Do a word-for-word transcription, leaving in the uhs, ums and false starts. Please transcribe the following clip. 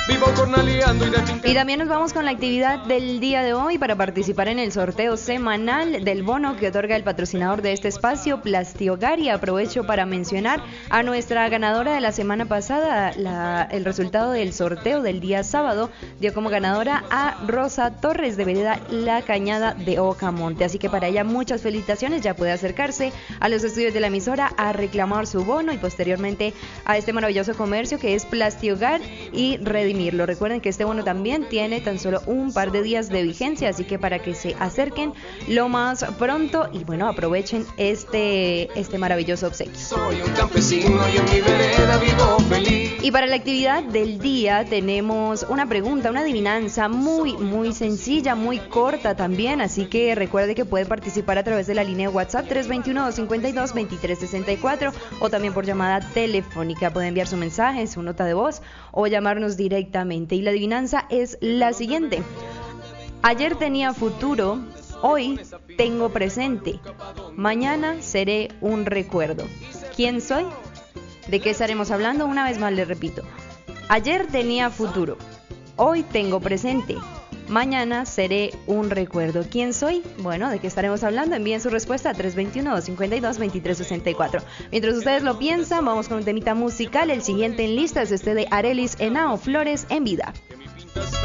Vivo cornaleando y de finca. Y también nos vamos con la actividad del día de hoy para participar en el sorteo semanal del bono que otorga el patrocinador de este espacio, Plastiogar. Y aprovecho para mencionar a nuestra ganadora de la semana pasada. La, el resultado del sorteo del día sábado dio como ganadora a Rosa Torres de Vereda La Cañada de Ocamonte. Así que para ella muchas felicitaciones, ya puede acercarse a los estudios de la emisora a reclamar su bono y posteriormente a este maravilloso comercio que es Plastiogar y redimirlo. Recuerden que este bono también tiene tan solo un par de días de vigencia, así que para que se acerquen lo más pronto y bueno, aprovechen este, este maravilloso obsequio. Soy un campesino y en mi vereda vivo feliz. Y para la actividad del día tenemos una pregunta, una adivinanza muy, muy sencilla, muy corta también, así que recuerde que puede participar a través de la línea de WhatsApp tres dos uno, dos cinco dos, dos tres seis cuatro o también por llamada telefónica. Puede enviar su mensaje, su nota de voz o llamarnos directamente. Y la adivinanza es la siguiente: ayer tenía futuro, hoy tengo presente, mañana seré un recuerdo. ¿Quién soy? ¿De qué estaremos hablando? Una vez más les repito. Ayer tenía futuro, hoy tengo presente, mañana seré un recuerdo. ¿Quién soy? Bueno, ¿de qué estaremos hablando? Envíen su respuesta a tres dos uno, dos cinco dos, dos tres seis cuatro. Mientras ustedes lo piensan, vamos con un temita musical. El siguiente en lista es este de Arelis Henao, Flores en Vida.